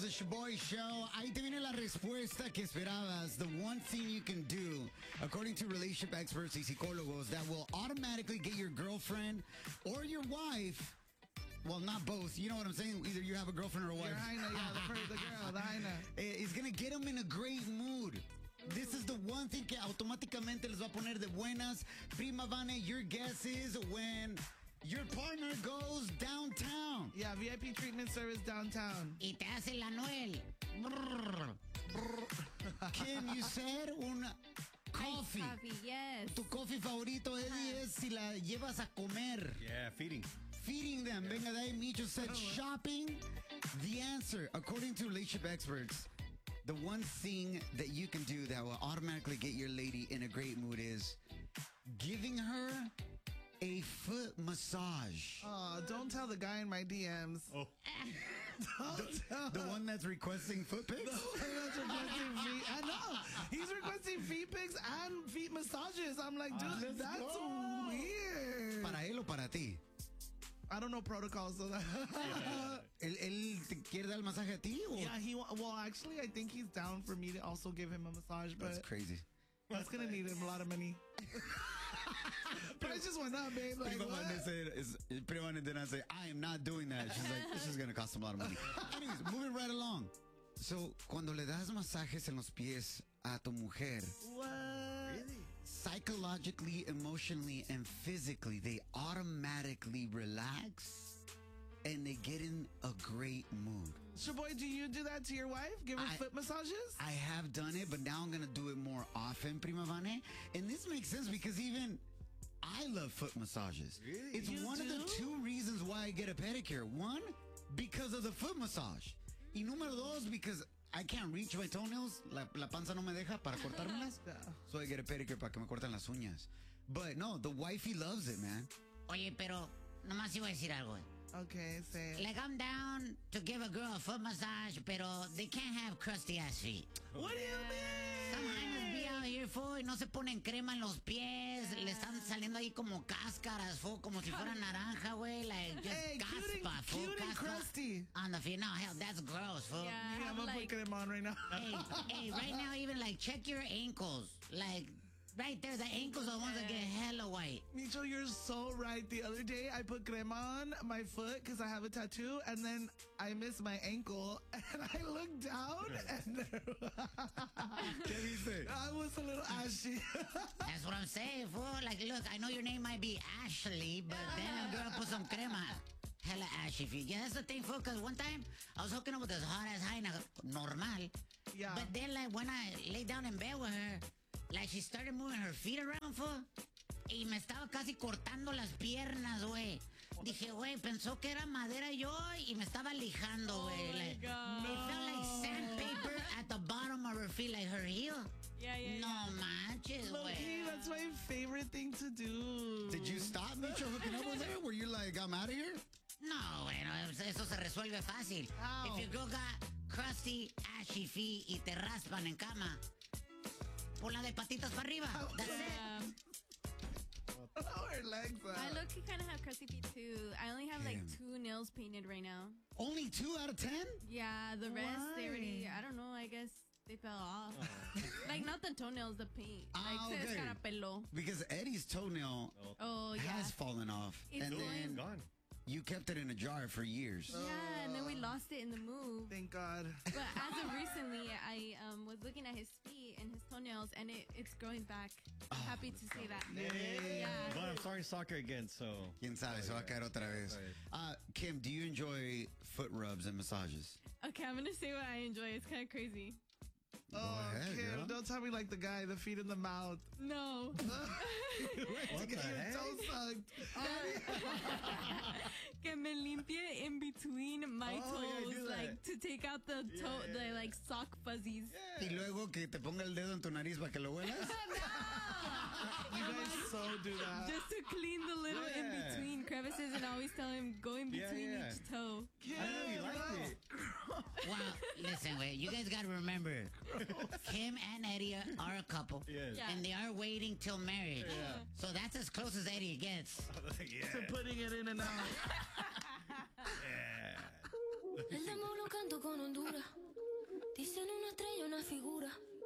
the Shaboy Show. Ahí te viene la respuesta que esperabas. The one thing you can do, according to relationship experts y psicólogos, that will automatically get your girlfriend or your wife. Well, not both. You know what I'm saying? Either you have a girlfriend or a wife. Your hyena, yeah, the girl, the hyena. It's going to get them in a great mood. This is the one thing que automáticamente les va a poner de buenas. Prima Vane, your guess is when your partner goes downtown. Yeah, VIP treatment service downtown. Y te hace la Noel. Kim, you said un coffee. Coffee, yes. Tu coffee favorito, Eddie, es si la llevas a comer. Yeah, feeding. Feeding them. Venga de ahí, Micho said shopping. The answer, according to relationship experts, the one thing that you can do that will automatically get your lady in a great mood is giving her a foot massage. Oh, don't tell the guy in my DMs. Oh. The one that's requesting foot pics? That's requesting feet. I know. He's requesting feet pics and feet massages. I'm like, dude, that's weird. ¿Para él o para ti? I don't know protocols. So that ¿Él te quiere dar el masaje a ti? O? yeah, well, actually, I think he's down for me to also give him a massage, but That's crazy. that's going to need him a lot of money. Price just went up, babe. Like, Prima what? Vane did not say, I am not doing that. She's like, this is going to cost him a lot of money. Anyways, moving right along. So, cuando le das masajes en los pies a tu mujer, What? psychologically, emotionally, and physically, they automatically relax and they get in a great mood. Shaboy, do you do that to your wife? Give her foot massages? I have done it, but now I'm going to do it more often, Prima Vane. And this makes sense because even I love foot massages. Really? It's You one of the do? 2 reasons why I get a pedicure. 1, because of the foot massage. Y número 2, because I can't reach my toenails. La panza no me deja para cortármelas. Yeah. So I get a pedicure para que me corten las uñas. But no, the wifey loves it, man. Oye, pero nomás iba a decir algo. Okay, say it. Like, I'm down to give a girl a foot massage, pero they can't have crusty ass feet. What do you mean? Some hyenas be out here, fool, y no se ponen crema en los pies. Le están saliendo ahí como cáscaras, fool, como si fuera naranja, güey. Like, just Hey, caspa, fool. cute and Caspa crusty. on the feet. No, hell, that's gross, fool. Yeah, I Yeah, have I'm like, putting him on right now. Hey, right now, even, like, check your ankles. Like, right there, the ankles are the ones that get hella white. Micho, you're so right. The other day, I put crema on my foot because I have a tattoo, and then I missed my ankle, and I looked down, and I was a little ashy. That's what I'm saying, fool. Like, look, I know your name might be Ashley, but then a girl put some crema. Hella ashy feet. Yeah, that's the thing, fool, because one time I was hooking up with this hot-ass hyena, normal. Yeah. But then, like, when I lay down in bed with her, like, she started moving her feet around, fool. Y me estaba casi cortando las piernas, güey. Dije, güey, pensó que era madera yo y me estaba lijando, güey. Like, God. it felt like sandpaper at the bottom of her feet, like her heel. yeah, yeah, No manches, Loki, güey. that's my favorite thing to do. Did you stop, Micho, hooking up with her? Were you like, I'm out of here? No, bueno, eso se resuelve fácil. How? If your girl got crusty, ashy feet y te raspan en cama, ponla de patitas para arriba. That's it. Yeah. How her legs I out. low-key kind of have crusty feet too. I only have Damn. like 2 nails painted right now. Only 2 out of 10? Yeah, the rest, they already, Why? I don't know, I guess they fell off. Like, not the toenails, the paint. Ah, Like, se okay. descarapeló. Because Eddie's toenail Oh, yeah. has fallen off. It's and going- then Gone. you kept it in a jar for years. Yeah, and then we lost it in the move. Thank God. But as of recently, I was looking at his feet and his toenails, and it's growing back. I'm happy to say that. Yeah. But I'm starting soccer again, so. Quién sabe, se va a caer otra vez. Kim, do you enjoy foot rubs and massages? Okay, I'm gonna say what I enjoy. It's kind of crazy. Oh, ahead, Kim, girl. don't tell me like the guy, the feet in the mouth. No. What the Your heck? toe sucked. Que me limpie in between my Oh, yeah, toes, do that. like to take out the toe, Yeah. the like sock fuzzies. Y luego que te ponga el dedo en tu nariz para que lo huelas. You guys so do that. Just to clean the little in Yeah. between crevices, and I always tell him go in Yeah, between yeah. each toe. I know you liked it. Well, listen, wait, you guys gotta remember, Kim and Eddie are a couple. Yes. Yeah. And they are waiting till marriage. Yeah. So that's as close as Eddie gets. Yeah. To putting it in and out. Yeah. El demonio canta junto con Honduras. Dicen una estrella, una figura.